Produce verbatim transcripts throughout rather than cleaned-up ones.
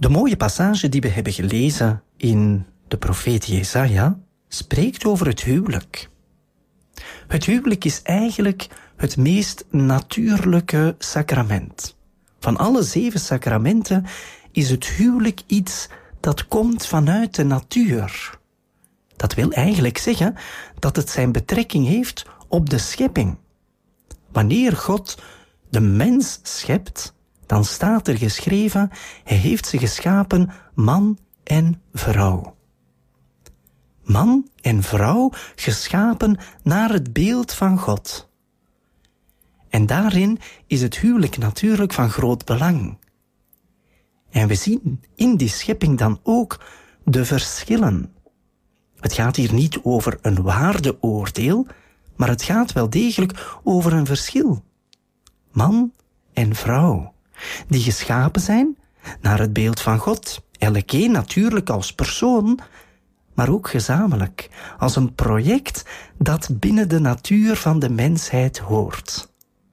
De mooie passage die we hebben gelezen in de profeet Jesaja spreekt over het huwelijk. Het huwelijk is eigenlijk het meest natuurlijke sacrament. Van alle zeven sacramenten is het huwelijk iets dat komt vanuit de natuur. Dat wil eigenlijk zeggen dat het zijn betrekking heeft op de schepping. Wanneer God de mens schept, dan staat er geschreven, hij heeft ze geschapen man en vrouw. Man en vrouw geschapen naar het beeld van God. En daarin is het huwelijk natuurlijk van groot belang. En we zien in die schepping dan ook de verschillen. Het gaat hier niet over een waardeoordeel, maar het gaat wel degelijk over een verschil. Man en vrouw, die geschapen zijn naar het beeld van God. Elkeen natuurlijk als persoon, maar ook gezamenlijk, als een project dat binnen de natuur van de mensheid hoort.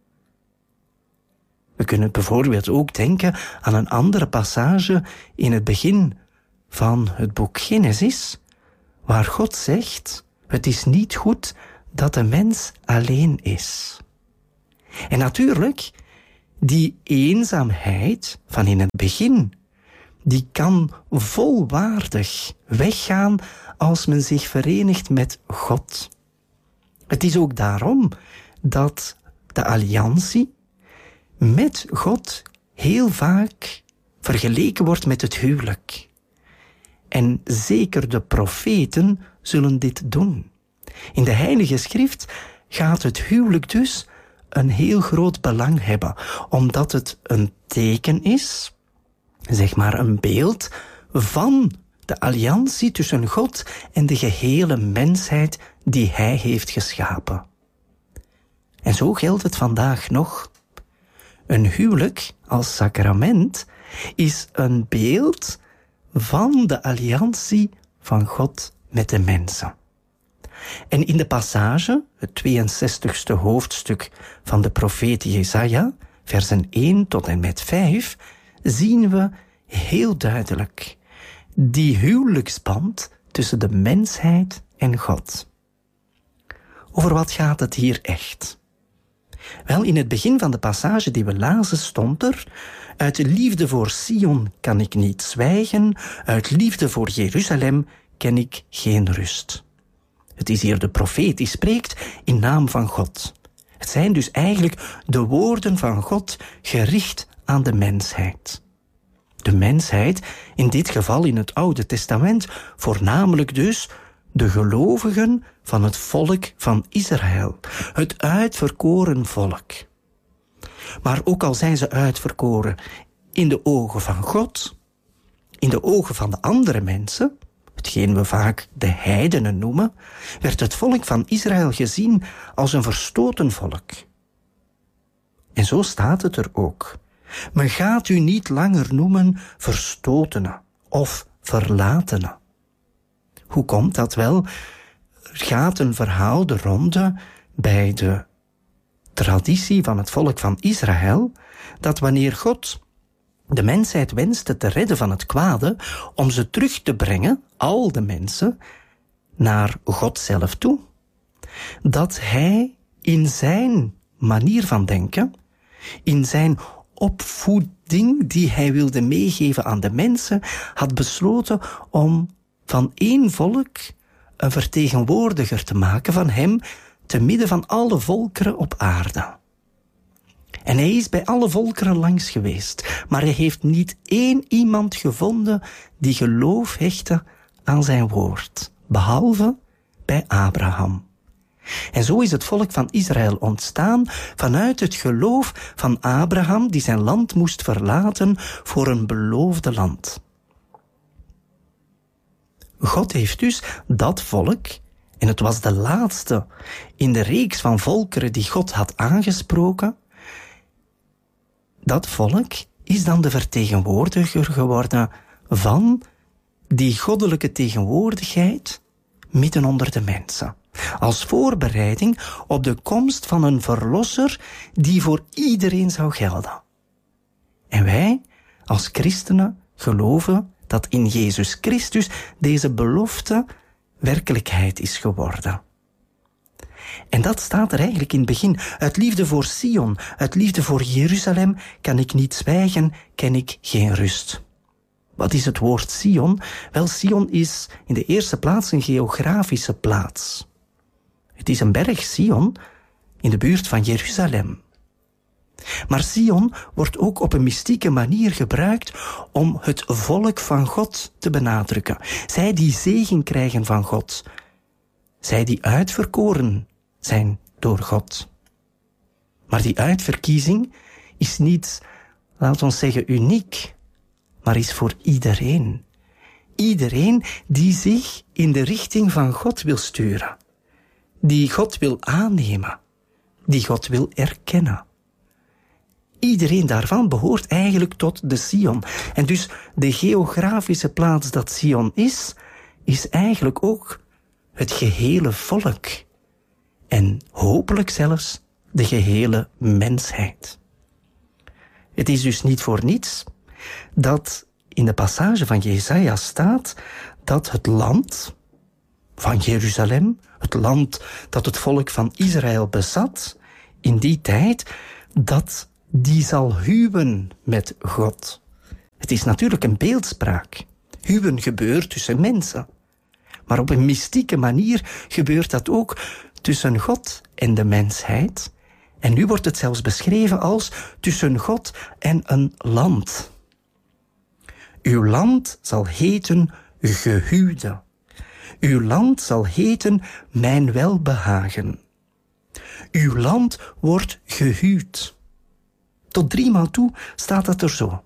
We kunnen bijvoorbeeld ook denken aan een andere passage in het begin van het boek Genesis, waar God zegt, het is niet goed dat de mens alleen is. En natuurlijk, die eenzaamheid van in het begin, die kan volwaardig weggaan als men zich verenigt met God. Het is ook daarom dat de alliantie met God heel vaak vergeleken wordt met het huwelijk. En zeker de profeten zullen dit doen. In de Heilige Schrift gaat het huwelijk dus een heel groot belang hebben, omdat het een teken is, zeg maar een beeld, van de alliantie tussen God en de gehele mensheid die Hij heeft geschapen. En zo geldt het vandaag nog. Een huwelijk als sacrament is een beeld van de alliantie van God met de mensen. En in de passage, het tweeënzestigste hoofdstuk van de profeet Jesaja, versen één tot en met vijf, zien we heel duidelijk die huwelijksband tussen de mensheid en God. Over wat gaat het hier echt? Wel, in het begin van de passage die we lazen stond er, uit liefde voor Sion kan ik niet zwijgen, uit liefde voor Jeruzalem ken ik geen rust. Het is hier de profeet die spreekt in naam van God. Het zijn dus eigenlijk de woorden van God gericht aan de mensheid. De mensheid, in dit geval in het Oude Testament, voornamelijk dus de gelovigen van het volk van Israël, het uitverkoren volk. Maar ook al zijn ze uitverkoren in de ogen van God, in de ogen van de andere mensen, hetgeen we vaak de heidenen noemen, werd het volk van Israël gezien als een verstoten volk. En zo staat het er ook. Men gaat u niet langer noemen verstotene of verlatene. Hoe komt dat wel? Er gaat een verhaal de ronde bij de traditie van het volk van Israël, dat wanneer God de mensheid wenste te redden van het kwade, om ze terug te brengen, al de mensen, naar God zelf toe, dat hij in zijn manier van denken, in zijn opvoeding die hij wilde meegeven aan de mensen, had besloten om van één volk een vertegenwoordiger te maken van hem te midden van alle volkeren op aarde. En hij is bij alle volkeren langs geweest, maar hij heeft niet één iemand gevonden die geloof hechtte aan zijn woord, behalve bij Abraham. En zo is het volk van Israël ontstaan vanuit het geloof van Abraham, die zijn land moest verlaten voor een beloofde land. God heeft dus dat volk, en het was de laatste in de reeks van volkeren die God had aangesproken, dat volk is dan de vertegenwoordiger geworden van die goddelijke tegenwoordigheid midden onder de mensen. Als voorbereiding op de komst van een verlosser die voor iedereen zou gelden. En wij, als christenen, geloven dat in Jezus Christus deze belofte werkelijkheid is geworden. En dat staat er eigenlijk in het begin. Uit liefde voor Sion, uit liefde voor Jeruzalem, kan ik niet zwijgen, ken ik geen rust. Wat is het woord Sion? Wel, Sion is in de eerste plaats een geografische plaats. Het is een berg, Sion, in de buurt van Jeruzalem. Maar Sion wordt ook op een mystieke manier gebruikt om het volk van God te benadrukken. Zij die zegen krijgen van God. Zij die uitverkoren zijn door God. Maar die uitverkiezing is niet, laat ons zeggen, uniek, maar is voor iedereen. Iedereen die zich in de richting van God wil sturen. Die God wil aannemen. Die God wil erkennen. Iedereen daarvan behoort eigenlijk tot de Sion. En dus de geografische plaats dat Sion is, is eigenlijk ook het gehele volk. En hopelijk zelfs de gehele mensheid. Het is dus niet voor niets dat in de passage van Jesaja staat dat het land van Jeruzalem, het land dat het volk van Israël bezat, in die tijd, dat die zal huwen met God. Het is natuurlijk een beeldspraak. Huwen gebeurt tussen mensen. Maar op een mystieke manier gebeurt dat ook tussen God en de mensheid. En nu wordt het zelfs beschreven als tussen God en een land. Uw land zal heten gehuwde. Uw land zal heten mijn welbehagen. Uw land wordt gehuwd. Tot driemaal toe staat het er zo.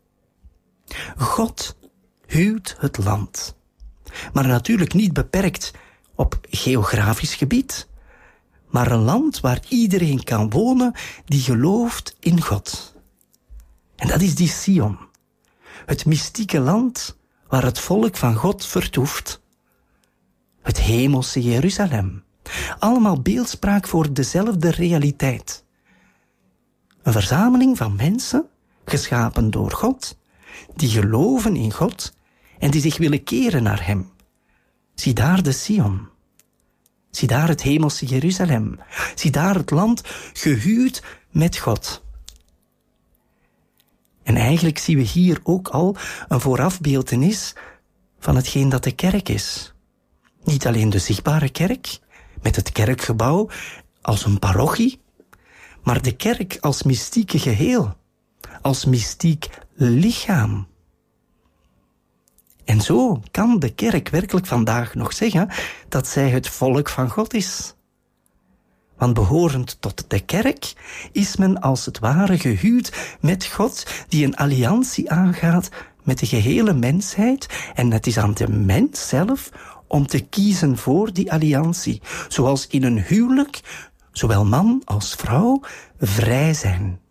God huwt het land. Maar natuurlijk niet beperkt op geografisch gebied, maar een land waar iedereen kan wonen die gelooft in God. En dat is die Sion, het mystieke land waar het volk van God vertoeft. Het hemelse Jeruzalem. Allemaal beeldspraak voor dezelfde realiteit. Een verzameling van mensen, geschapen door God, die geloven in God en die zich willen keren naar hem. Zie daar de Sion. Zie daar het hemelse Jeruzalem. Zie daar het land gehuwd met God. En eigenlijk zien we hier ook al een voorafbeeltenis van hetgeen dat de kerk is. Niet alleen de zichtbare kerk, met het kerkgebouw als een parochie, maar de kerk als mystieke geheel, als mystiek lichaam. En zo kan de kerk werkelijk vandaag nog zeggen dat zij het volk van God is. Want behorend tot de kerk is men als het ware gehuwd met God die een alliantie aangaat met de gehele mensheid. En het is aan de mens zelf om te kiezen voor die alliantie. Zoals in een huwelijk, zowel man als vrouw, vrij zijn.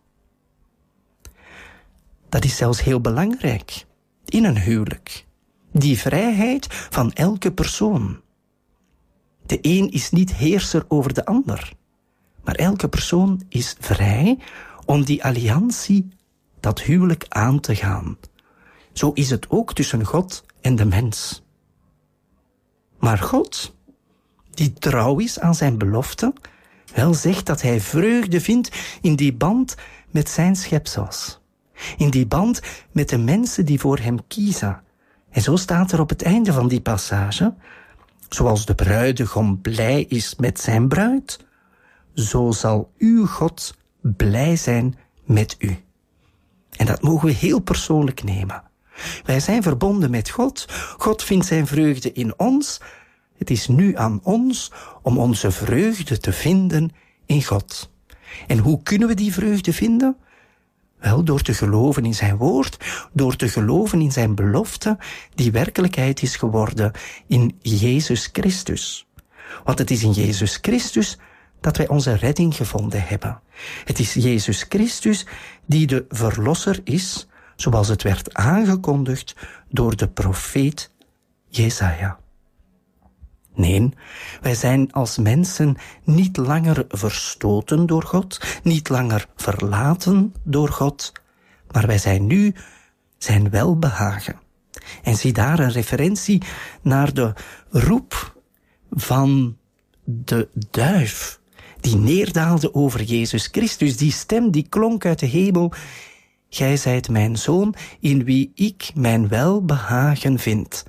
Dat is zelfs heel belangrijk in een huwelijk. Die vrijheid van elke persoon. De een is niet heerser over de ander, maar elke persoon is vrij om die alliantie, dat huwelijk aan te gaan. Zo is het ook tussen God en de mens. Maar God, die trouw is aan zijn belofte, wel zegt dat hij vreugde vindt in die band met zijn schepsels. In die band met de mensen die voor hem kiezen. En zo staat er op het einde van die passage, zoals de bruidegom blij is met zijn bruid, zo zal uw God blij zijn met u. En dat mogen we heel persoonlijk nemen. Wij zijn verbonden met God. God vindt zijn vreugde in ons. Het is nu aan ons om onze vreugde te vinden in God. En hoe kunnen we die vreugde vinden? Wel, door te geloven in zijn woord, door te geloven in zijn belofte, die werkelijkheid is geworden in Jezus Christus. Want het is in Jezus Christus dat wij onze redding gevonden hebben. Het is Jezus Christus die de verlosser is, zoals het werd aangekondigd door de profeet Jesaja. Nee, wij zijn als mensen niet langer verstoten door God, niet langer verlaten door God, maar wij zijn nu zijn welbehagen. En zie daar een referentie naar de roep van de duif die neerdaalde over Jezus Christus. Die stem die klonk uit de hemel: Gij zijt mijn zoon, in wie ik mijn welbehagen vind.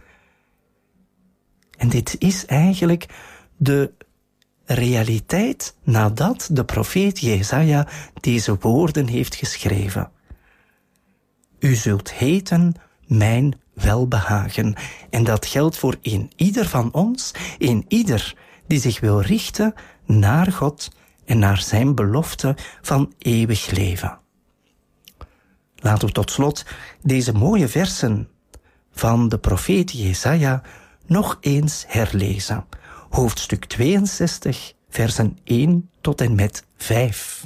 En dit is eigenlijk de realiteit nadat de profeet Jesaja deze woorden heeft geschreven. U zult heten mijn welbehagen. En dat geldt voor een ieder van ons, een ieder die zich wil richten naar God en naar zijn belofte van eeuwig leven. Laten we tot slot deze mooie versen van de profeet Jesaja nog eens herlezen. Hoofdstuk tweeënzestig, versen één tot en met vijf.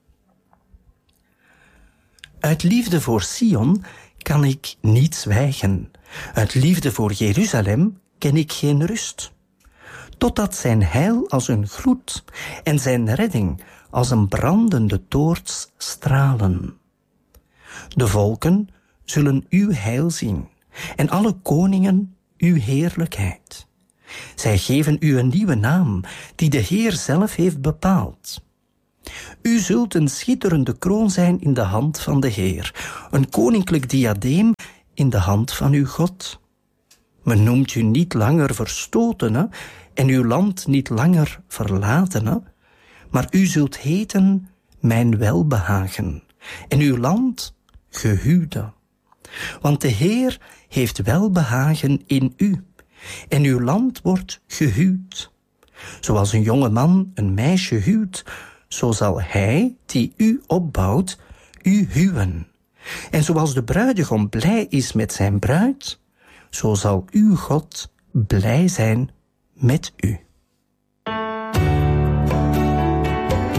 Uit liefde voor Sion kan ik niet zwijgen. Uit liefde voor Jeruzalem ken ik geen rust. Totdat zijn heil als een gloed en zijn redding als een brandende toorts stralen. De volken zullen uw heil zien en alle koningen uw heerlijkheid. Zij geven u een nieuwe naam die de Heer zelf heeft bepaald. U zult een schitterende kroon zijn in de hand van de Heer, een koninklijk diadeem in de hand van uw God. Men noemt u niet langer verstotene en uw land niet langer verlatene, maar u zult heten mijn welbehagen en uw land gehuwde. Want de Heer heeft welbehagen in u en uw land wordt gehuwd. Zoals een jonge man een meisje huwt, zo zal hij die u opbouwt u huwen. En zoals de bruidegom blij is met zijn bruid, zo zal uw God blij zijn met u.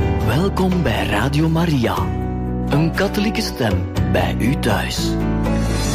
Welkom bij Radio Maria, een katholieke stem bij u thuis.